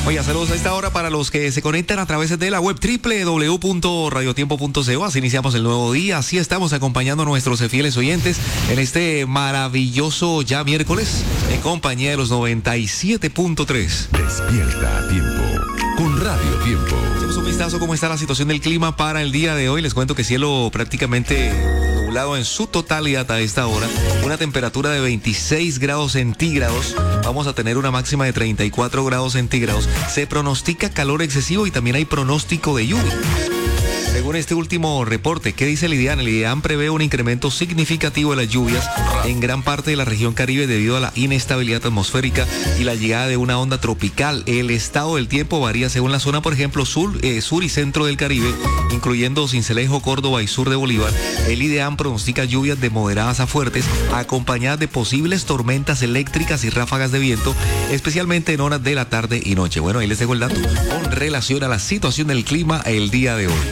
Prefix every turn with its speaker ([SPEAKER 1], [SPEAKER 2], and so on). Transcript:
[SPEAKER 1] Oiga, saludos a esta hora para los que se conectan a través de la web www.radiotiempo.co. Así iniciamos el nuevo día, así estamos acompañando a nuestros fieles oyentes en este maravilloso ya miércoles en compañía de los 97.3.
[SPEAKER 2] Despierta a tiempo con Radio Tiempo.
[SPEAKER 1] Hacemos un vistazo cómo está la situación del clima para el día de hoy. Les cuento que cielo prácticamente nublado en su totalidad a esta hora. Una temperatura de 26 grados centígrados. Vamos a tener una máxima de 34 grados centígrados. Se pronostica calor excesivo y también hay pronóstico de lluvia. Según este último reporte, ¿qué dice el IDEAM? El IDEAM prevé un incremento significativo de las lluvias en gran parte de la región Caribe debido a la inestabilidad atmosférica y la llegada de una onda tropical. El estado del tiempo varía según la zona, por ejemplo, sur y centro del Caribe, incluyendo Sincelejo, Córdoba y sur de Bolívar. El IDEAM pronostica lluvias de moderadas a fuertes, acompañadas de posibles tormentas eléctricas y ráfagas de viento, especialmente en horas de la tarde y noche. Bueno, ahí les dejo el dato con relación a la situación del clima el día de hoy.